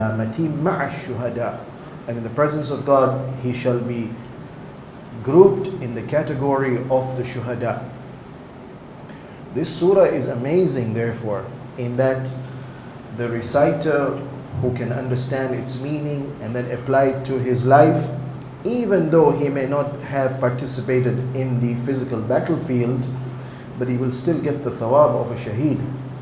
مع الشهداء, and in the presence of God he shall be grouped in the category of the shuhada. This surah is amazing, therefore, in that the reciter who can understand its meaning and then apply it to his life, even though he may not have participated in the physical battlefield, but he will still get the thawab of a shaheed.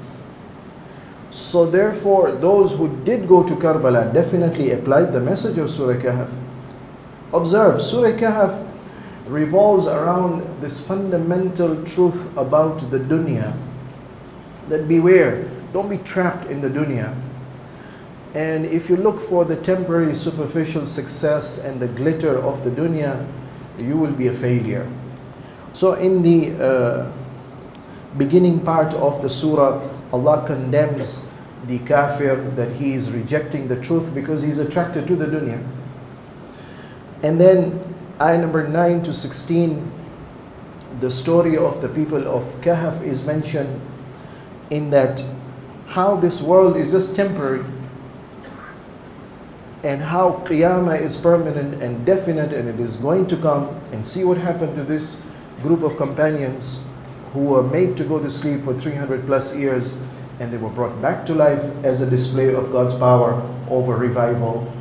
So therefore, those who did go to Karbala definitely applied the message of Surah Kahf. Observe, Surah Kahf revolves around this fundamental truth about the dunya, that beware, don't be trapped in the dunya. And if you look for the temporary superficial success and the glitter of the dunya, you will be a failure. So in the beginning part of the surah, Allah condemns the kafir that he is rejecting the truth because he's attracted to the dunya. And then ayah number 9 to 16, the story of the people of Kahf is mentioned, in that how this world is just temporary and how Qiyamah is permanent and definite, and it is going to come. And see what happened to this group of companions who were made to go to sleep for 300 plus years, and they were brought back to life as a display of God's power over revival.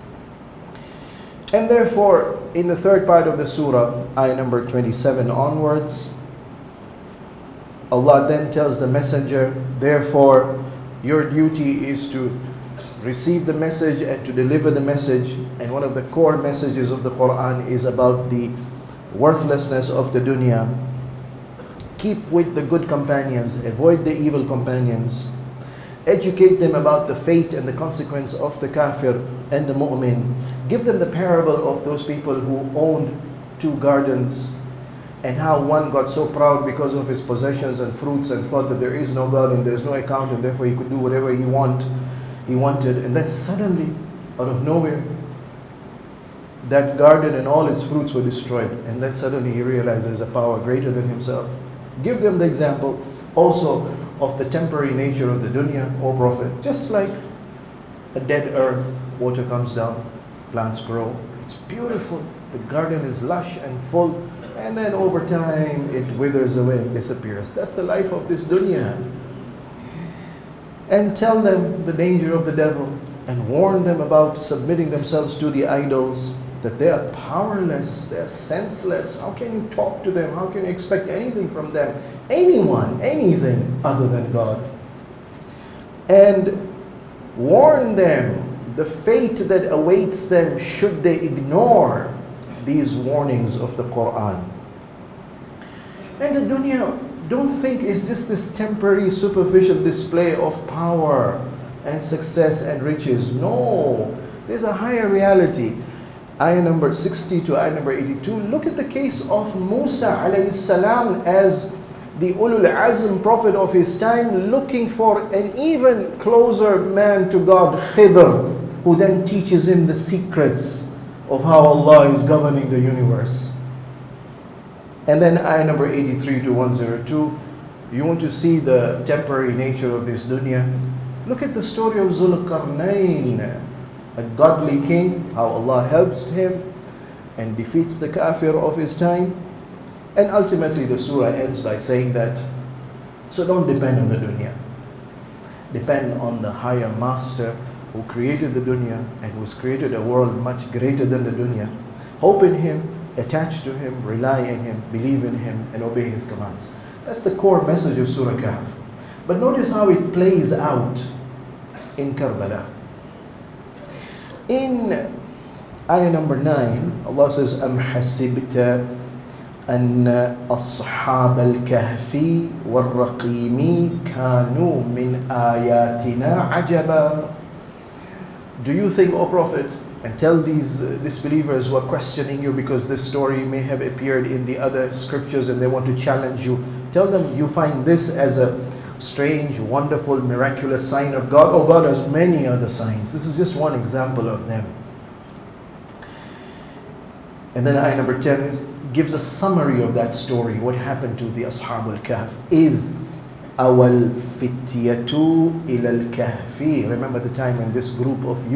And therefore, in the third part of the surah, ayah number 27 onwards, Allah then tells the messenger, therefore, your duty is to receive the message and to deliver the message. And one of the core messages of the Quran is about the worthlessness of the dunya. Keep with the good companions, avoid the evil companions. Educate them about the fate and the consequence of the kafir and the mu'min. Give them the parable of those people who owned 2 gardens, and how one got so proud because of his possessions and fruits and thought that there is no God and there is no account, and therefore he could do whatever he wanted. And then suddenly, out of nowhere, that garden and all its fruits were destroyed. And then suddenly he realized there's a power greater than himself. Give them the example also of the temporary nature of the dunya, O Prophet. Just like a dead earth, water comes down, plants grow, it's beautiful, the garden is lush and full, and then over time it withers away and disappears. That's the life of this dunya. And tell them the danger of the devil, and warn them about submitting themselves to the idols, that they are powerless, they are senseless. How can you talk to them? How can you expect anything from them? Anyone, anything other than God. And warn them the fate that awaits them should they ignore these warnings of the Quran. And the dunya, don't think it's just this temporary superficial display of power and success and riches. No, there's a higher reality. Ayah number 60 to ayah number 82, look at the case of Musa alayhi salam as the Ulul Azm prophet of his time, looking for an even closer man to God, Khidr, who then teaches him the secrets of how Allah is governing the universe. And then ayah number 83 to 102, you want to see the temporary nature of this dunya? Look at the story of Zulqarnain, a godly king, how Allah helps him and defeats the kafir of his time. And ultimately the surah ends by saying that, so don't depend on the dunya. Depend on the higher master who created the dunya and who has created a world much greater than the dunya. Hope in him, attach to him, rely in him, believe in him, and obey his commands. That's the core message of Surah Kahf. But notice how it plays out in Karbala. In ayah number 9, Allah says, أَمْ حَسِبْتَ أَنَّ أَصْحَابَ الْكَهْفِ وَالرَّقِيمِ كَانُوا مِنْ آيَاتِنَا عَجَبًا. Do you think, O Prophet, and tell these disbelievers who are questioning you because this story may have appeared in the other scriptures and they want to challenge you, tell them you find this as a strange, wonderful, miraculous sign of God. Oh, God has many other signs. This is just one example of them. And then ayah number 10 gives a summary of that story, what happened to the Ashab al-Kahf. إِذْ أَوَى الْفِتْيَةُ إِلَى الْكَهْفِ. Remember the time when this group of